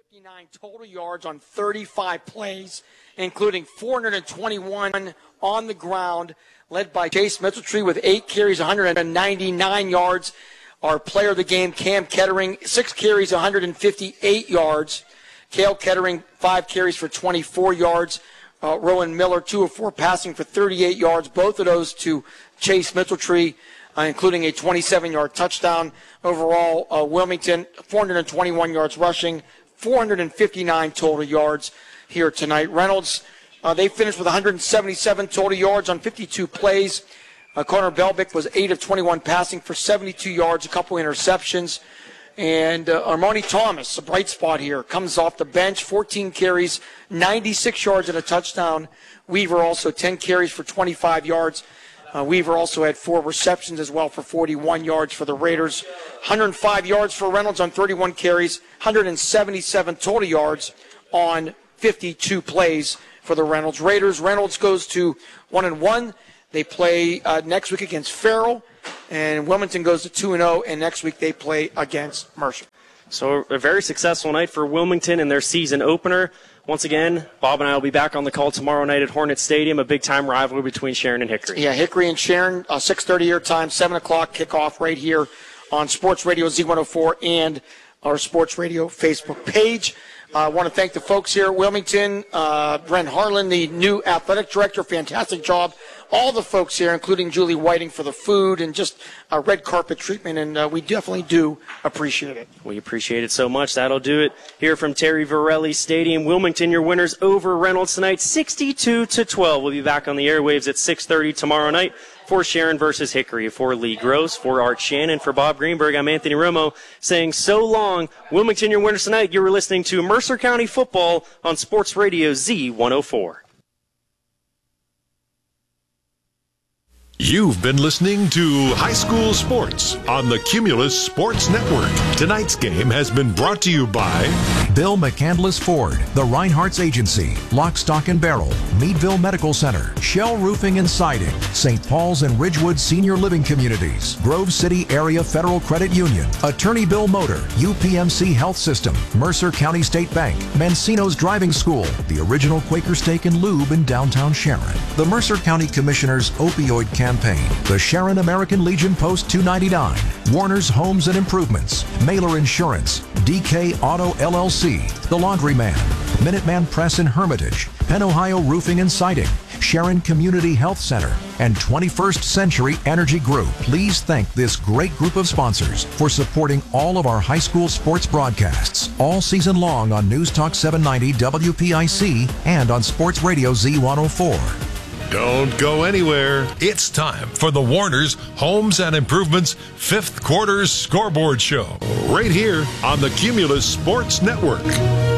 59 total yards on 35 plays, including 421 on the ground, led by Chase Mitchelltree with 8 carries, 199 yards. Our player of the game, Cam Kettering, 6 carries, 158 yards. Cale Kettering, 5 carries for 24 yards. Rowan Miller, 2 of 4 passing for 38 yards. Both of those to Chase Mitchelltree, including a 27-yard touchdown. Overall, Wilmington, 421 yards rushing, 459 total yards here tonight. Reynolds, they finished with 177 total yards on 52 plays. Connor Belbick was 8 of 21 passing for 72 yards, a couple interceptions. And Armoni Thomas, a bright spot here, comes off the bench, 14 carries, 96 yards and a touchdown. Weaver also 10 carries for 25 yards. Weaver also had 4 receptions as well for 41 yards for the Raiders. 105 yards for Reynolds on 31 carries, 177 total yards on 52 plays for the Reynolds Raiders. Reynolds goes to 1-1. They play next week against Farrell, and Wilmington goes to 2-0, and next week they play against Mercer. So a very successful night for Wilmington in their season opener. Once again, Bob and I will be back on the call tomorrow night at Hornet Stadium, a big-time rivalry between Sharon and Hickory. Yeah, Hickory and Sharon, 6:30 your time, 7 o'clock kickoff right here on Sports Radio Z104 and our Sports Radio Facebook page. I want to thank the folks here at Wilmington, Brent Harlan, the new athletic director, fantastic job. All the folks here, including Julie Whiting, for the food and just red carpet treatment, and we definitely do appreciate it. We appreciate it so much. That'll do it here from Terry Varelli Stadium. Wilmington, your winners over Reynolds tonight, 62-12. We'll be back on the airwaves at 6:30 tomorrow night for Sharon versus Hickory. For Lee Gross, for Art Shannon, for Bob Greenberg, I'm Anthony Romo saying so long. Wilmington, your winners tonight. You were listening to Mercer County Football on Sports Radio Z104. You've been listening to High School Sports on the Cumulus Sports Network. Tonight's game has been brought to you by Bill McCandless Ford, the Reinhardt's Agency, Lock, Stock and Barrel, Meadville Medical Center, Shell Roofing and Siding, St. Paul's and Ridgewood Senior Living Communities, Grove City Area Federal Credit Union, Attorney Bill Motor, UPMC Health System, Mercer County State Bank, Mancino's Driving School, the original Quaker Steak and Lube in downtown Sharon, the Mercer County Commissioner's Opioid Campaign, the Sharon American Legion Post 299, Warner's Homes and Improvements, Mailer Insurance, DK Auto LLC, The Laundryman, Minuteman Press in Hermitage, Penn Ohio Roofing and Siding, Sharon Community Health Center, and 21st Century Energy Group. Please thank this great group of sponsors for supporting all of our high school sports broadcasts all season long on News Talk 790 WPIC and on Sports Radio Z104. Don't go anywhere. It's time for the Warner's Homes and Improvements 5th Quarter Scoreboard Show, right here on the Cumulus Sports Network.